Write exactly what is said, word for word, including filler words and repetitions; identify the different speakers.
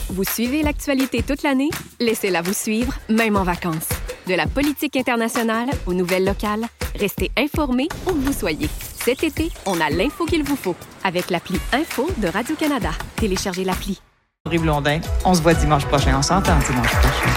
Speaker 1: Vous suivez l'actualité toute l'année? Laissez-la vous suivre, même en vacances. De la politique internationale aux nouvelles locales, restez informés où que vous soyez. Cet été, on a l'info qu'il vous faut avec l'appli Info de Radio-Canada. Téléchargez l'appli.
Speaker 2: Henri Blondin, on se voit dimanche prochain. On s'entend dimanche prochain.